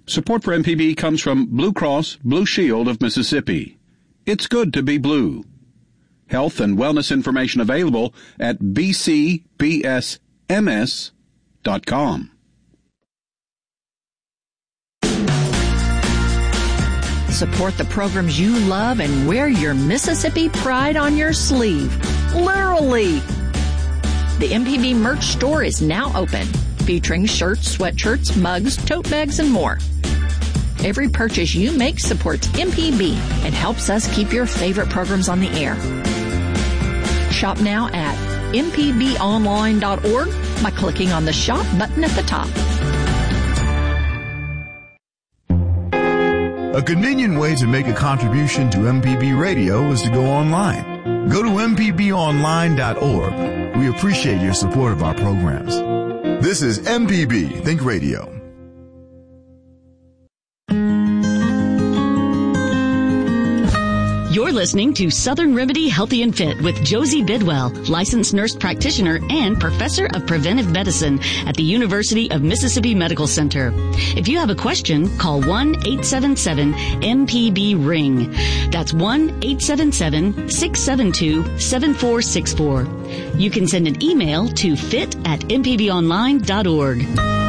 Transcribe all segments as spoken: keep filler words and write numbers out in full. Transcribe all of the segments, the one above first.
Support for M P B comes from Blue Cross Blue Shield of Mississippi. It's good to be blue. Health and wellness information available at b c b s m s dot com. Support the programs you love and wear your Mississippi pride on your sleeve. Literally. The M P B merch store is now open, featuring shirts, sweatshirts, mugs, tote bags, and more. Every purchase you make supports M P B and helps us keep your favorite programs on the air. Shop now at m p b online dot org by clicking on the Shop button at the top. A convenient way to make a contribution to M P B Radio is to go online. Go to m p b online dot org. We appreciate your support of our programs. This is M P B Think Radio. You're listening to Southern Remedy Healthy and Fit with Josie Bidwell, licensed nurse practitioner and professor of preventive medicine at the University of Mississippi Medical Center. If you have a question, call one eight seven seven M P B ring. That's one eight seven seven six seven two seven four six four. You can send an email to fit at m p b online dot org.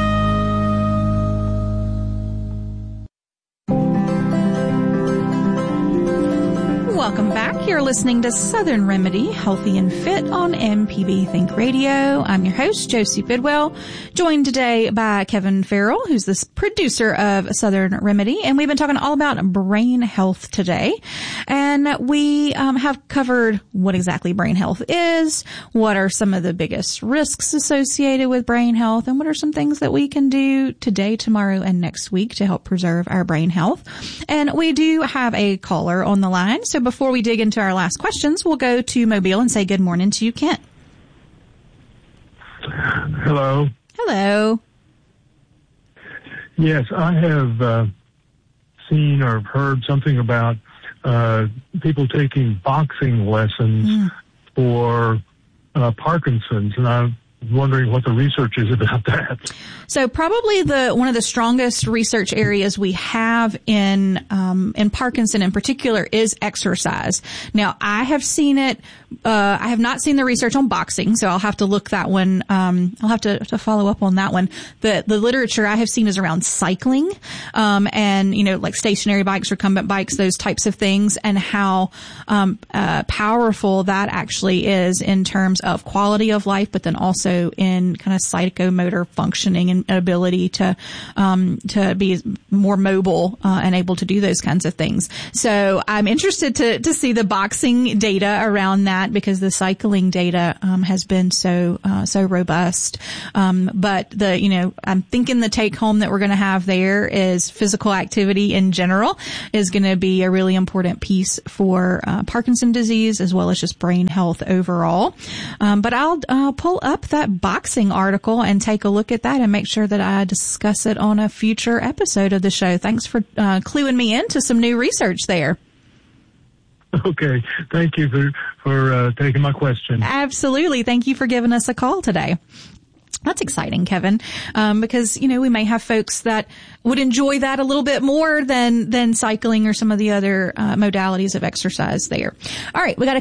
Welcome back. You're listening to Southern Remedy, Healthy and Fit on M P B Think Radio. I'm your host, Josie Bidwell, joined today by Kevin Farrell, who's the producer of Southern Remedy, and we've been talking all about brain health today. And we um, have covered what exactly brain health is, what are some of the biggest risks associated with brain health, and what are some things that we can do today, tomorrow, and next week to help preserve our brain health. And we do have a caller on the line, so before we dig into our last questions, we'll go to Mobile and say good morning to you, Kent. Hello. Hello. Yes, I have uh, seen or heard something about uh, people taking boxing lessons mm. for uh, Parkinson's, and I'm wondering what the research is about that. So probably the one of the strongest research areas we have in um, in Parkinson in particular is exercise. Now, I have seen it. Uh, I have not seen the research on boxing, so I'll have to look that one. Um, I'll have to, to follow up on that one. The the literature I have seen is around cycling, um, and you know, like stationary bikes, recumbent bikes, those types of things, and how um, uh, powerful that actually is in terms of quality of life, but then also in kind of psychomotor functioning and ability to um, to be more mobile uh, and able to do those kinds of things. So I'm interested to to see the boxing data around that, because the cycling data um, has been so uh, so robust. Um, but the you know I'm thinking the take home that we're going to have there is physical activity in general is going to be a really important piece for uh, Parkinson's disease as well as just brain health overall. Um, but I'll uh, pull up that boxing article and take a look at that and make sure that I discuss it on a future episode of the show. Thanks for uh, cluing me into some new research there. Okay. Thank you for, for uh, taking my question. Absolutely. Thank you for giving us a call today. That's exciting, Kevin, um, because, you know, we may have folks that would enjoy that a little bit more than, than cycling or some of the other uh, modalities of exercise there. All right. We got a